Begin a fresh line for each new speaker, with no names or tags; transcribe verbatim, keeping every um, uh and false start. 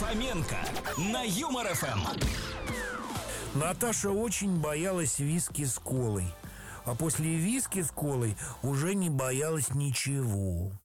Фоменко на Юмор эф эм.
Наташа очень боялась виски с колой, а после виски с колой уже не боялась ничего.